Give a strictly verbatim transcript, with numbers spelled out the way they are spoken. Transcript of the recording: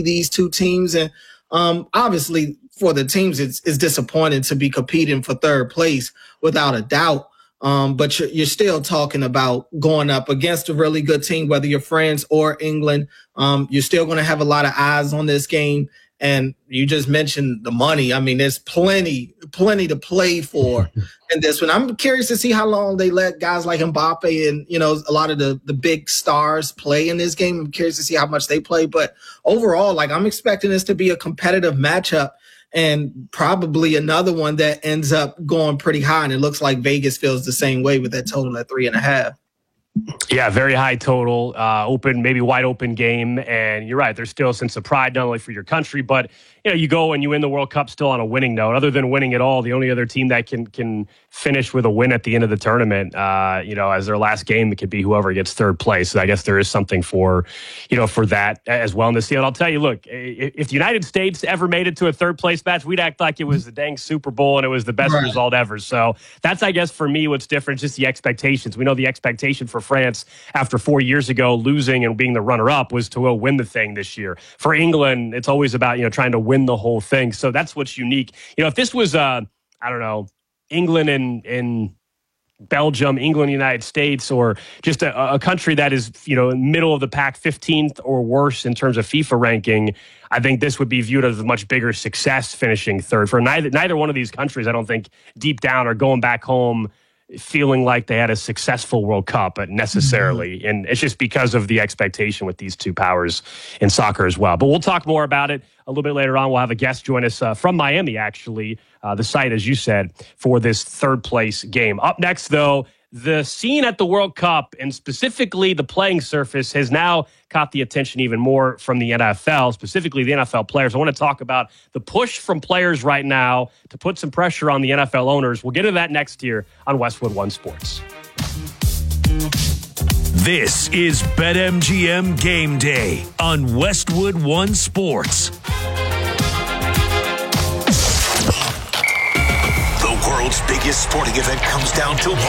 these two teams. And um, obviously for the teams, it's, it's disappointing to be competing for third place without a doubt. Um, but you're, you're still talking about going up against a really good team, whether you're France or England. Um, you're still going to have a lot of eyes on this game. And you just mentioned the money. I mean, there's plenty, plenty to play for in this one. I'm curious to see how long they let guys like Mbappe and, you know, a lot of the, the big stars play in this game. I'm curious to see how much they play. But overall, like, I'm expecting this to be a competitive matchup and probably another one that ends up going pretty high. And it looks like Vegas feels the same way with that total at three and a half. Yeah, very high total, uh, open, maybe wide open game. And you're right, there's still a sense of pride, not only for your country, but you know, you go and you win the World Cup still on a winning note. Other than winning it all, the only other team that can can finish with a win at the end of the tournament, uh, you know, as their last game, it could be whoever gets third place. So I guess there is something for, you know, for that as well in the field. I'll tell you, look, if the United States ever made it to a third place match, we'd act like it was the dang Super Bowl and it was the best right. result ever. So that's, I guess, for me, what's different, just the expectations. We know the expectation for France after four years ago losing and being the runner-up was to go win the thing this year. For England, it's always about, you know, trying to win the whole thing. So that's what's unique. You know, if this was, uh, I don't know, England and, and Belgium, England, United States, or just a, a country that is, you know, middle of the pack, fifteenth or worse in terms of FIFA ranking, I think this would be viewed as a much bigger success finishing third. For neither, neither one of these countries, I don't think deep down are going back home feeling like they had a successful World Cup, but necessarily. Mm-hmm. And it's just because of the expectation with these two powers in soccer as well. But we'll talk more about it a little bit later on. We'll have a guest join us uh, from Miami, actually, uh, the site, as you said, for this third place game. Up next, though, the scene at the World Cup, and specifically the playing surface, has now caught the attention even more from the N F L, specifically the N F L players. I want to talk about the push from players right now to put some pressure on the N F L owners. We'll get into that next year on Westwood One Sports. This is BetMGM Game Day on Westwood One Sports. The world's biggest sporting event comes down to one